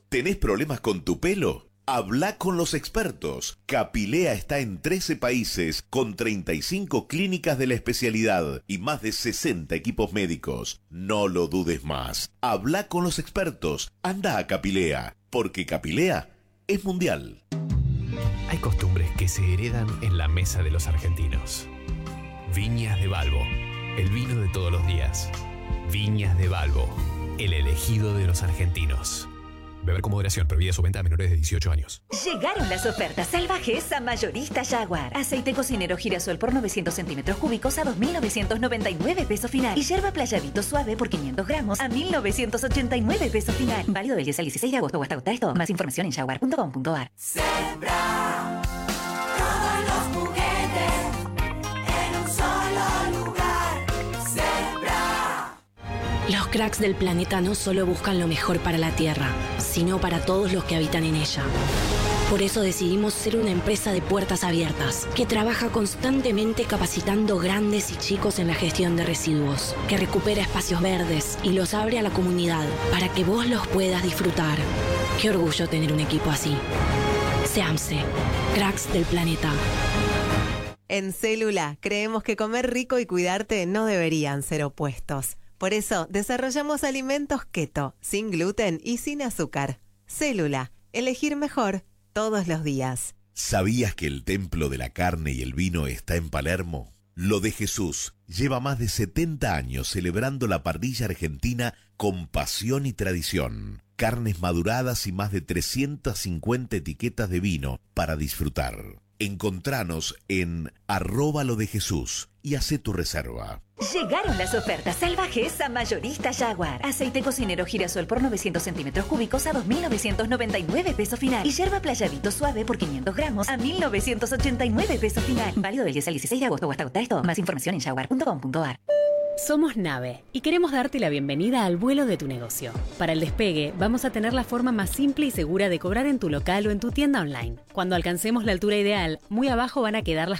¿Tenés problemas con tu pelo? Habla con los expertos. Capilea está en 13 países con 35 clínicas de la especialidad y más de 60 equipos médicos. No lo dudes más. Habla con los expertos. Anda a Capilea, porque Capilea es mundial. Hay costumbres que se heredan en la mesa de los argentinos. Viñas de Balbo, el vino de todos los días. Viñas de Balbo, el elegido de los argentinos. Beber con moderación, prohibida su venta a menores de 18 años. Llegaron las ofertas salvajes a Mayorista Jaguar. Aceite cocinero girasol por 900 centímetros cúbicos a 2.999 pesos final. Y yerba playadito suave por 500 gramos a 1.989 pesos final. Válido del 10 al 16 de agosto o hasta agotar esto. Más información en jaguar.com.ar. Sembra todos los juguetes en un solo lugar. Sembra. Los cracks del planeta no solo buscan lo mejor para la Tierra, sino para todos los que habitan en ella. Por eso decidimos ser una empresa de puertas abiertas, que trabaja constantemente capacitando grandes y chicos en la gestión de residuos, que recupera espacios verdes y los abre a la comunidad para que vos los puedas disfrutar. Qué orgullo tener un equipo así. SEAMSE, cracks del planeta. En Célula creemos que comer rico y cuidarte no deberían ser opuestos. Por eso desarrollamos alimentos keto, sin gluten y sin azúcar. Célula, elegir mejor todos los días. ¿Sabías que el templo de la carne y el vino está en Palermo? Lo de Jesús lleva más de 70 años celebrando la parrilla argentina con pasión y tradición. Carnes maduradas y más de 350 etiquetas de vino para disfrutar. Encontranos en @lodejesús y hacé tu reserva. Llegaron las ofertas salvajes a Mayorista Jaguar. Aceite cocinero girasol por 900 centímetros cúbicos a 2.999 pesos final. Y yerba playadito suave por 500 gramos a 1.989 pesos final. Válido del 10 al 16 de agosto o hasta agotar esto. Más información en jaguar.com.ar. Somos Nave y queremos darte la bienvenida al vuelo de tu negocio. Para el despegue, vamos a tener la forma más simple y segura de cobrar en tu local o en tu tienda online. Cuando alcancemos la altura ideal, muy abajo van a quedar las